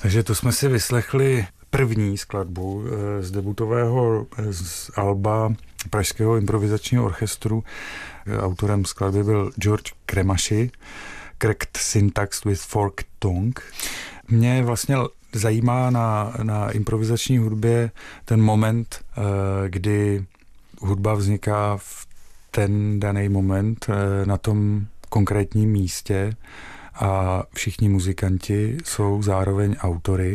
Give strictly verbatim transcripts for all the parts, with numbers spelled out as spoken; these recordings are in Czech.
Takže to jsme si vyslechli první skladbu z debutového z alba Pražského improvizačního orchestru. Autorem skladby byl George Cremashi, Cracked Syntax with Forked Tongue. Mě vlastně zajímá na, na improvizační hudbě ten moment, kdy hudba vzniká v ten daný moment na tom konkrétním místě a všichni muzikanti jsou zároveň autory.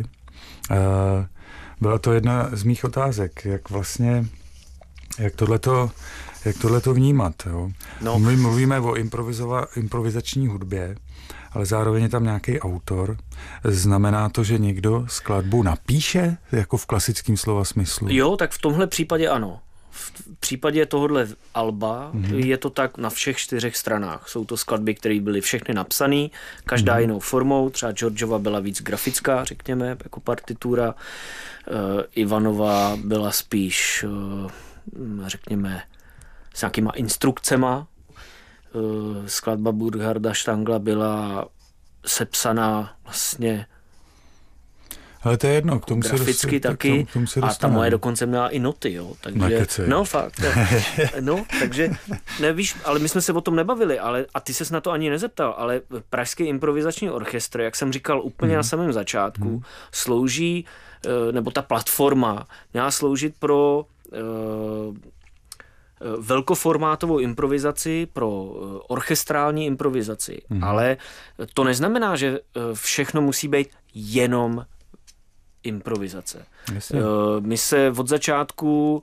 Byla to jedna z mých otázek, jak vlastně, jak tohleto, jak tohleto vnímat. Jo? No. My mluvíme o improvizační hudbě, ale zároveň je tam nějaký autor. Znamená to, že někdo skladbu napíše, jako v klasickém slova smyslu? Jo, tak v tomhle případě ano. V případě tohohle alba mm-hmm. je to tak na všech čtyřech stranách. Jsou to skladby, které byly všechny napsané, každá mm-hmm. jinou formou. Třeba Georgeova byla víc grafická, řekněme, jako partitura. Uh, Ivanova byla spíš, uh, řekněme, s nějakýma instrukcema. Uh, skladba Burgharda Stangla byla sepsaná vlastně ale to je jedno, k tomu graficky se taky k tomu, k tomu se a ta moje dokonce měla i noty, jo, takže, no fakt, no, takže, nevíš, ale my jsme se o tom nebavili, ale, a ty ses na to ani nezeptal, ale Pražský improvizační orchestr, jak jsem říkal úplně hmm. na samém začátku, hmm. slouží, nebo ta platforma měla sloužit pro uh, velkoformátovou improvizaci, pro orchestrální improvizaci, hmm. ale to neznamená, že všechno musí být jenom improvizace. Jasně. My se od začátku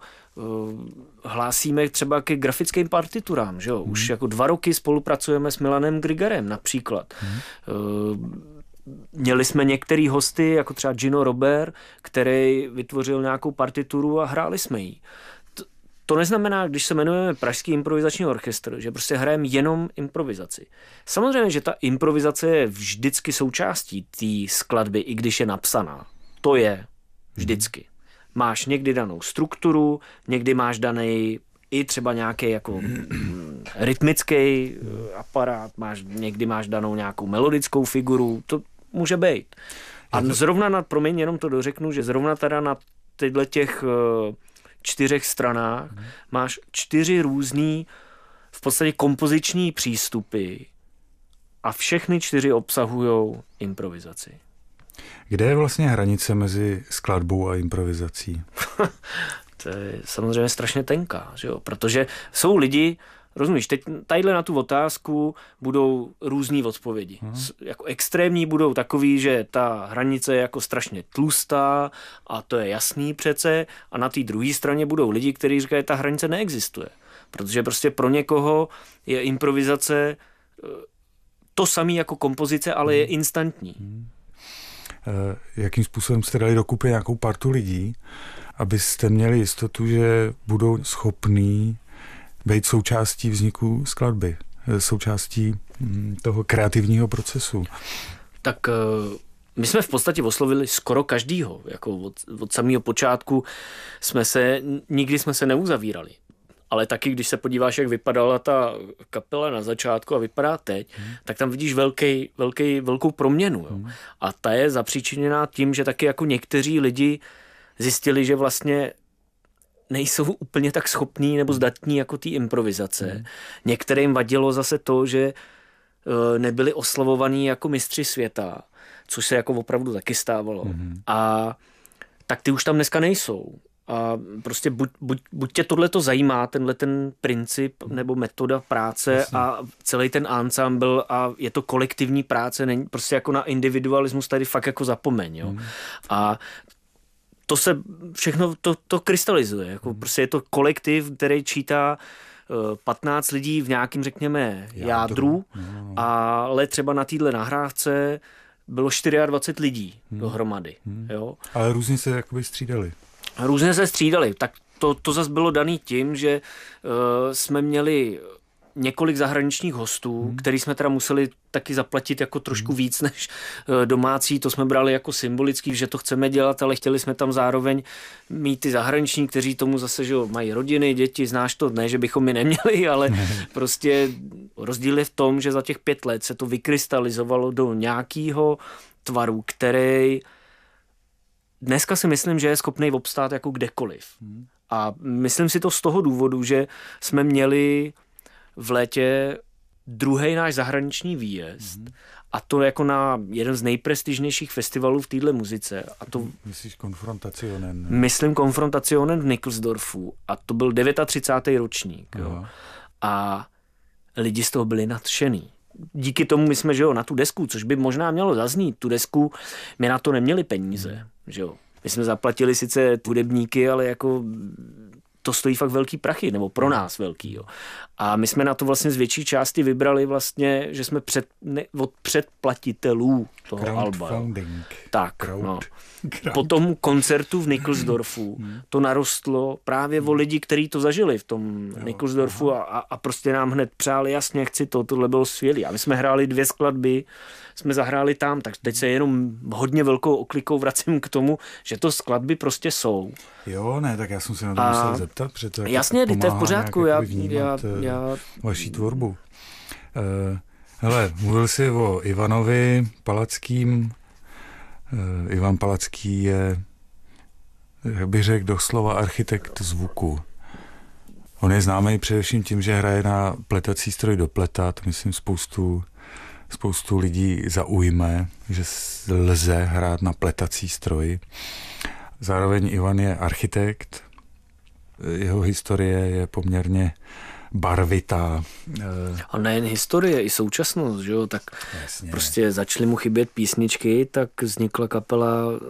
hlásíme třeba ke grafickým partiturám, že jo? Hmm. Už jako dva roky spolupracujeme s Milanem Grigarem například. Hmm. Měli jsme některý hosty, jako třeba Gino Robert, který vytvořil nějakou partituru a hráli jsme ji. To neznamená, když se jmenujeme Pražský improvizační orchestr, že prostě hrajeme jenom improvizaci. Samozřejmě, že ta improvizace je vždycky součástí té skladby, i když je napsaná. To je vždycky. Máš někdy danou strukturu, někdy máš daný i třeba nějaký jako rytmický aparát, máš, někdy máš danou nějakou melodickou figuru, to může být. A zrovna na, promiň, jenom to dořeknu, že zrovna teda na tyhle těch čtyřech stranách máš čtyři různý v podstatě kompoziční přístupy a všechny čtyři obsahujou improvizaci. Kde je vlastně hranice mezi skladbou a improvizací? To je samozřejmě strašně tenká, že jo? Protože jsou lidi, rozumíš, teď tadyhle na tu otázku budou různý odpovědi. Hmm. Jako extrémní budou takový, že ta hranice je jako strašně tlustá a to je jasný přece, a na té druhé straně budou lidi, kteří říkají, že ta hranice neexistuje. Protože prostě pro někoho je improvizace to samé jako kompozice, ale hmm. je instantní. Hmm. Jakým způsobem jste dali dokupy nějakou partu lidí, abyste měli jistotu, že budou schopní být součástí vzniku skladby, součástí toho kreativního procesu? Tak my jsme v podstatě oslovili skoro každýho. Jako od, od samého počátku jsme se, nikdy jsme se neuzavírali. Ale taky, když se podíváš, jak vypadala ta kapela na začátku a vypadá teď, hmm. tak tam vidíš velký, velký, velkou proměnu. Jo. Hmm. A ta je zapříčiněná tím, že taky jako někteří lidi zjistili, že vlastně nejsou úplně tak schopní nebo zdatní jako ty improvizace. Hmm. Některým vadilo zase to, že nebyli oslavovaní jako mistři světa, což se jako opravdu taky stávalo. Hmm. A tak ty už tam dneska nejsou. A prostě buď, buď, buď tě tohleto zajímá, tenhle ten princip nebo metoda práce Jasně. a celý ten ensemble a je to kolektivní práce, není prostě jako na individualismus tady fakt jako zapomeň, jo. Hmm. A to se všechno to, to krystalizuje, jako hmm. prostě je to kolektiv, který čítá patnáct lidí v nějakým, řekněme, jádru, jádru no. ale třeba na téhle nahrávce bylo dvacet čtyři lidí hmm. dohromady, hmm. jo. Ale různě se jakoby střídali. Různě se střídali, tak to, to zase bylo daný tím, že uh, jsme měli několik zahraničních hostů, hmm. který jsme teda museli taky zaplatit jako trošku hmm. víc než uh, domácí, to jsme brali jako symbolický, že to chceme dělat, ale chtěli jsme tam zároveň mít ty zahraniční, kteří tomu zase, že jo, mají rodiny, děti, znáš to, ne, že bychom je neměli, ale prostě rozdíl je v tom, že za těch pět let se to vykrystalizovalo do nějakého tvaru, který dneska si myslím, že je schopný obstát jako kdekoliv. A myslím si to z toho důvodu, že jsme měli v létě druhý náš zahraniční výjezd mm. a to jako na jeden z nejprestižnějších festivalů v téhle muzice. A to, myslíš Konfrontationen? Myslím Konfrontationen v Nickelsdorfu a to byl třicátý devátý ročník. Jo. A lidi z toho byli nadšený. Díky tomu my jsme, že jo, na tu desku, což by možná mělo zaznít, tu desku, my na to neměli peníze, mm. že jo. My jsme zaplatili sice hudebníky, ale jako to stojí fakt velký prachy, nebo pro nás velký. Jo. A my jsme na to vlastně z větší části vybrali vlastně, že jsme před, ne, od předplatitelů toho alba. Tak, Crowd. no. Crowd. Po tom koncertu v Nickelsdorfu to narostlo právě o lidi, kteří to zažili v tom jo, Nickelsdorfu a, a prostě nám hned přáli, jasně, chci to, tohle bylo skvělý. A my jsme hráli dvě skladby, jsme zahráli tam, tak teď se jenom hodně velkou oklikou vracím k tomu, že to skladby prostě jsou. Jo, ne, tak já jsem se na to a musel zeptat, protože to jasně, to je v pořádku, já, já, já vaší tvorbu. Uh, hele, mluvil jsi o Ivanovi Palackým. Uh, Ivan Palacký je, jak bych řekl, doslova architekt zvuku. On je známý především tím, že hraje na pletací stroj do pleta, to myslím spoustu, spoustu lidí zaujme, že lze hrát na pletací stroj. Zároveň Ivan je architekt, jeho historie je poměrně barvitá. A nejen historie, i současnost, že jo, tak jasně. Prostě začaly mu chybět písničky, tak vznikla kapela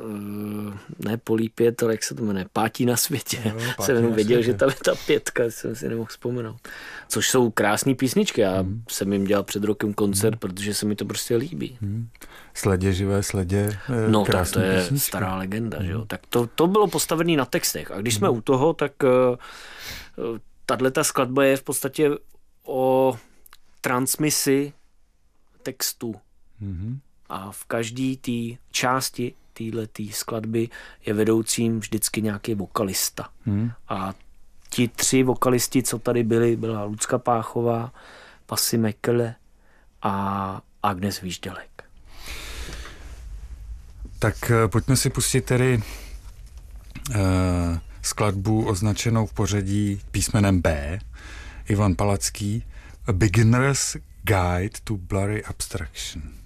ne Polí pět, ale jak se to jmenuje, Pátí na světě. Jo, pátí jsem jenom věděl, světě. Že tam je ta pětka, jsem si nemohl vzpomenout. Což jsou krásné písničky, já hmm. jsem jim dělal před rokem koncert, hmm. protože se mi to prostě líbí. Hmm. Sledě, živé sledě. No tak to je písničky. Stará legenda, hmm. že jo. Tak to, to bylo postavené na textech a když hmm. jsme u toho, tak uh, tato skladba je v podstatě o transmisi textu. Mm-hmm. A v každé té části téhletý skladby je vedoucím vždycky nějaký vokalista. Mm. A ti tři vokalisti, co tady byli, byla Lucka Páchová, Pasi Mekele a Agnes Výždělek. Tak pojďme si pustit tedy uh... skladbu označenou v pořadí písmenem B, Ivan Palacký, A Beginner's Guide to Blurry Abstraction.